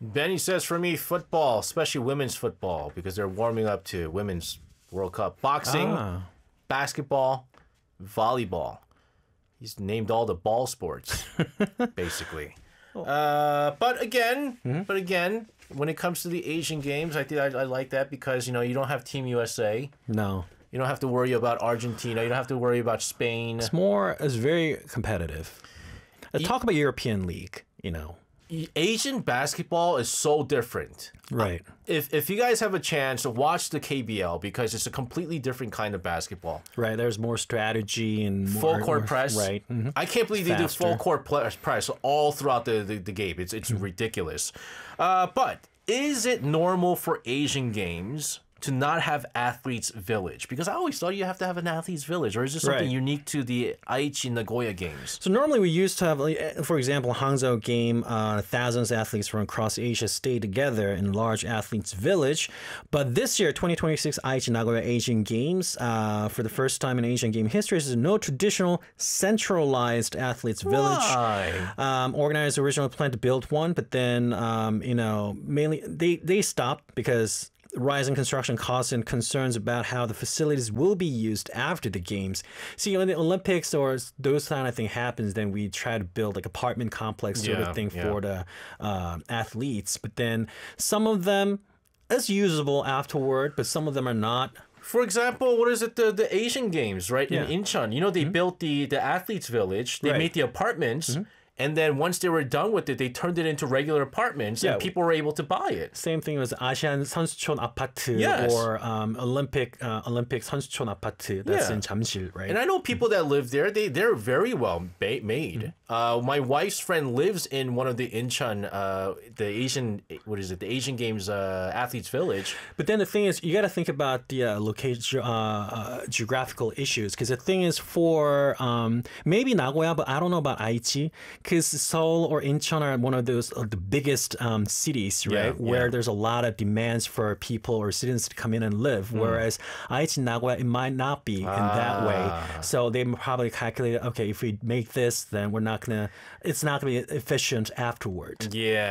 Benny says for me, football, especially women's football, because they're warming up to Women's World Cup. Boxing, basketball, volleyball. He's named all the ball sports, basically. But again, when it comes to the Asian Games, I like that because, you don't have Team USA. No. You don't have to worry about Argentina. You don't have to worry about Spain. It's very competitive. Talk about European League, Asian basketball is so different. Right. If you guys have a chance to watch the KBL, because it's a completely different kind of basketball. Right. There's more strategy and full court press. Right. Mm-hmm. I can't believe they do full court press all throughout the game. It's ridiculous. But is it normal for Asian Games to not have athletes village? Because I always thought you have to have an athletes village, or is this something unique to the Aichi Nagoya Games? So normally we used to have, for example, Hangzhou game, thousands of athletes from across Asia stay together in a large athletes village. But this year, 2026 Aichi Nagoya Asian Games, for the first time in Asian game history, there's no traditional centralized athletes village. Organizers originally planned to build one, but then, mainly they stopped because rising construction costs and concerns about how the facilities will be used after the games. See, when the Olympics or those kind of thing happens, then we try to build like apartment complex sort of thing for the athletes. But then some of them is usable afterward, but some of them are not. For example, what is it? The Asian Games, right? In Incheon, they built the athletes village. They made the apartments. And then once they were done with it, they turned it into regular apartments, and people were able to buy it. Same thing as Asian 선수촌 아파트 or Olympic 선수촌 아파트. That's in Jamsil, right? And I know people that live there. They're very well made. My wife's friend lives in one of the Incheon, the Asian Games athletes village. But then the thing is, you got to think about the location, geographical issues. Because the thing is, for maybe Nagoya, but I don't know about Aichi. Because Seoul or Incheon are one of those the biggest cities, right? Where there's a lot of demands for people or students to come in and live. Whereas Aichi Nagoya, it might not be in that way. So they probably calculated, okay, if we make this, then it's not gonna be efficient afterward.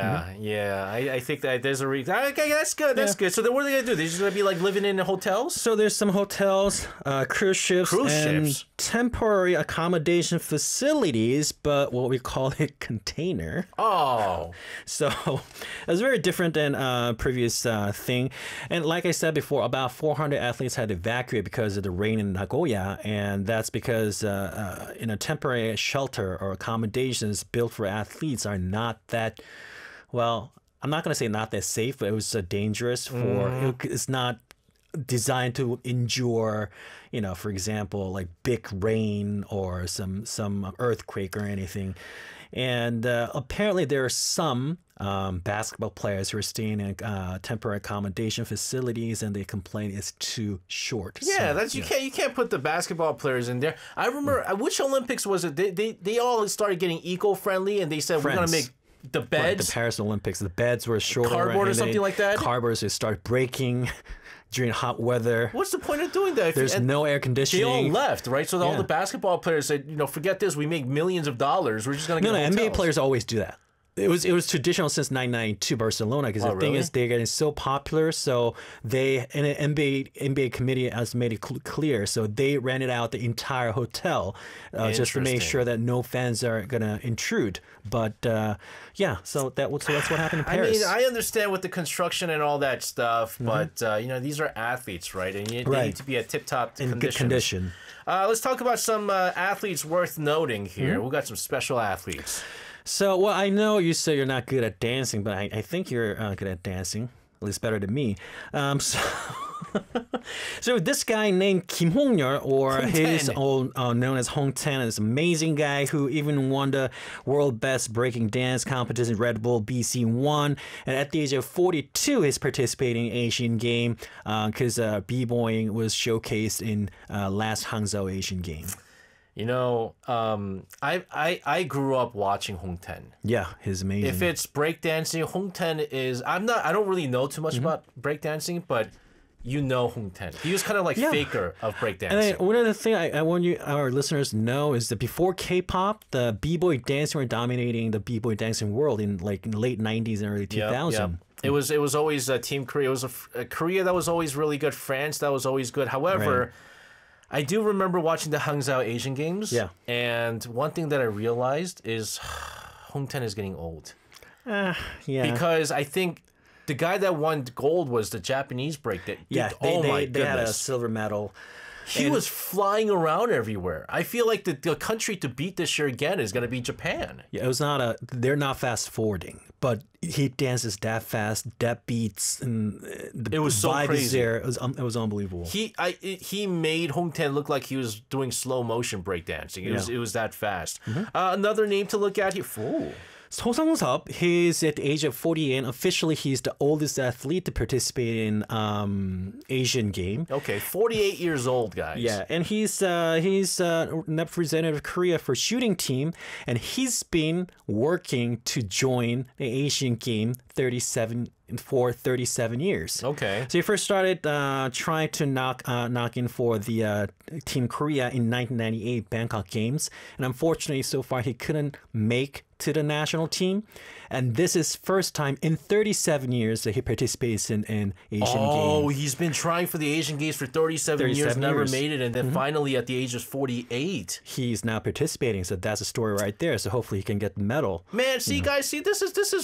I think that there's a reason. Okay, that's good. That's good. So then what are they gonna do? They're just gonna be like living in hotels? So there's some hotels, cruise ships, temporary accommodation facilities, but what we call it container. So it's very different than previous thing. And like I said before, about 400 athletes had to evacuate because of the rain in Nagoya, and that's because temporary shelter or accommodations built for athletes are not that, well, I'm not going to say not that safe, but it was dangerous it's not designed to endure, for example, like big rain or some earthquake or anything. And apparently there are some basketball players who are staying in temporary accommodation facilities, and they complain it's too short. You can't put the basketball players in there. I remember which Olympics was it? They all started getting eco-friendly, and they said we're gonna make the beds. The Paris Olympics, the beds were shorter, cardboard or something like that. Cardboards they start breaking during hot weather. What's the point of doing that? There's no air conditioning. They all left, right? So all the basketball players said, forget this. We make millions of dollars. We're just going to get hotels. NBA players always do that. It was traditional since 1992 Barcelona, because the thing is they're getting so popular, so they and an NBA committee has made it clear, so they rented out the entire hotel just to make sure that no fans are gonna intrude. But so that's what happened in Paris. I mean, I understand with the construction and all that stuff, but these are athletes, right? And they need to be at tip-top in good condition. Let's talk about some athletes worth noting here. We've got some special athletes. So, well, I know you say you're not good at dancing, but I think you're good at dancing, at least better than me. So this guy named Kim Hong-yeol, or his old known as Hong Ten, is an amazing guy who even won the world best breaking dance competition Red Bull BC1. And at the age of 42, he's participating in Asian game because b-boying was showcased in last Hangzhou Asian game. I grew up watching Hong Ten. Yeah, he's amazing. If it's breakdancing, Hong Ten is. I don't really know too much about breakdancing, but you know Hong Ten. He was kind of like faker of breakdancing. And then one other thing I want our listeners to know is that before K-pop, the b-boy dancing were dominating the b-boy dancing world in like the late 90s and early 2000s. Yep. It was always Team Korea. It was a Korea that was always really good. France that was always good. However, I do remember watching the Hangzhou Asian Games. Yeah. And one thing that I realized is Hong Ten is getting old. Because I think the guy that won gold was the Japanese break. They had a silver medal. He was flying around everywhere. I feel like the country to beat this year again is going to be Japan. Yeah, they're not fast forwarding, but he dances that fast, that beats, and the vibe is there. It was unbelievable. He made Hong Ten look like he was doing slow motion breakdancing. It was that fast. Another name to look at here. So Sang-sup, he's at the age of 48, and officially he's the oldest athlete to participate in Asian game. Okay, 48 years old, guys. Yeah, and he's representative of Korea for shooting team, and he's been working to join the Asian game 37 years. Okay. So he first started trying to knock in for the Team Korea in 1998 Bangkok Games, and unfortunately, so far he couldn't make to the national team. And this is first time in 37 years that he participates in Asian Games. Oh, he's been trying for the Asian Games for 37 years, never made it, and then finally at the age of 48, he's now participating. So that's a story right there. So hopefully he can get the medal. Man, see, guys, this is